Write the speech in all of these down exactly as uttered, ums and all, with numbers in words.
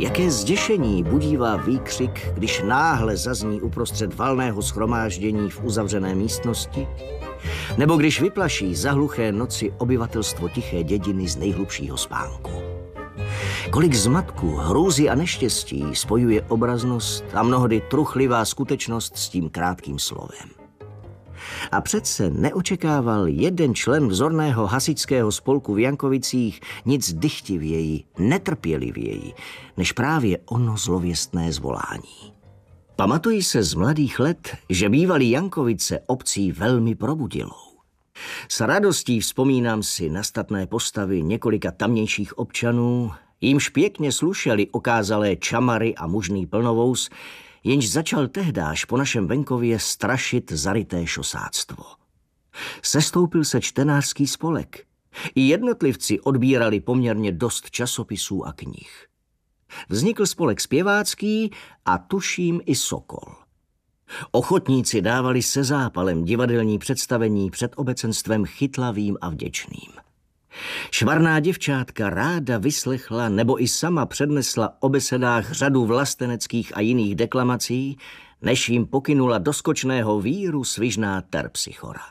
Jaké zděšení budívá výkřik, když náhle zazní uprostřed valného shromáždění v uzavřené místnosti? Nebo když vyplaší za hluché noci obyvatelstvo tiché dědiny z nejhlubšího spánku? Kolik zmatku, hrůzy a neštěstí spojuje obraznost a mnohdy truchlivá skutečnost s tím krátkým slovem. A přece neočekával jeden člen vzorného hasičského spolku v Jankovicích nic dychtivěji, netrpělivěji, než právě ono zlověstné zvolání. Pamatuji se z mladých let, že bývaly Jankovice obcí velmi probudilou. S radostí vzpomínám si na statné postavy několika tamnějších občanů, jímž pěkně slušeli okázalé čamary a mužný plnovous, jenž začal tehdáž po našem venkově strašit zaryté šosáctvo. Sestoupil se čtenářský spolek. I jednotlivci odbírali poměrně dost časopisů a knih. Vznikl spolek zpěvácký a tuším i Sokol. Ochotníci dávali se zápalem divadelní představení před obecenstvem chytlavým a vděčným. Švarná děvčátka ráda vyslechla nebo i sama přednesla o besedách řadu vlasteneckých a jiných deklamací, než jim pokynula do skočného víru svižná Terpsichora.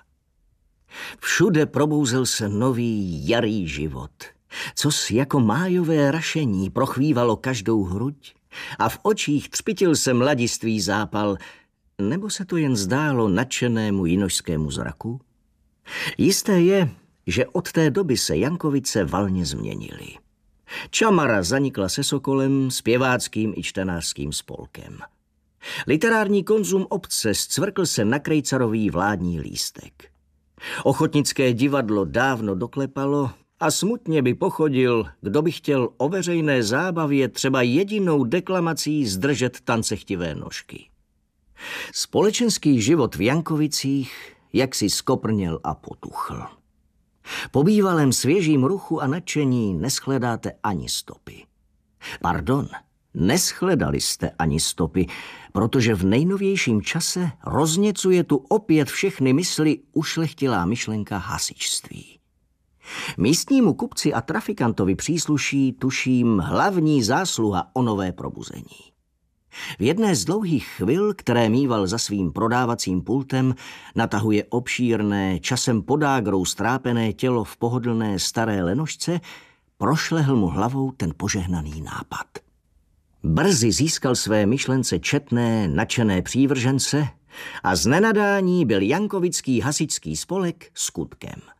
Všude probouzel se nový jarý život, cos jako májové rašení prochvívalo každou hruď a v očích třpitil se mladistvý zápal, nebo se to jen zdálo nadšenému jinožskému zraku? Jisté je, že od té doby se Jankovice valně změnily. Čamara zanikla se Sokolem, zpěváckým i čtenářským spolkem. Literární konzum obce zcvrkl se na krejcarový vládní lístek. Ochotnické divadlo dávno doklepalo a smutně by pochodil, kdo by chtěl o veřejné zábavě třeba jedinou deklamací zdržet tancechtivé nožky. Společenský život v Jankovicích jaksi skoprněl a potuchl. Po bývalém svěžím ruchu a nadšení neschledáte ani stopy. Pardon, neschledali jste ani stopy, protože v nejnovějším čase rozněcuje tu opět všechny mysli ušlechtilá myšlenka hasičství. Místnímu kupci a trafikantovi přísluší, tuším, hlavní zásluha o nové probuzení. V jedné z dlouhých chvil, které míval za svým prodávacím pultem, natahuje obšírné, časem podágrou strápené tělo v pohodlné staré lenošce, prošlehl mu hlavou ten požehnaný nápad. Brzy získal své myšlence četné, nadšené přívržence a z nenadání byl jankovický hasičský spolek skutkem.